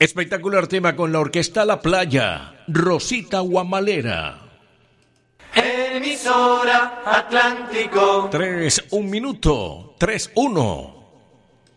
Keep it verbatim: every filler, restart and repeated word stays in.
Espectacular tema con la orquesta La Playa, Rosita Guamalera. Emisora Atlántico. Tres, un minuto, tres, uno.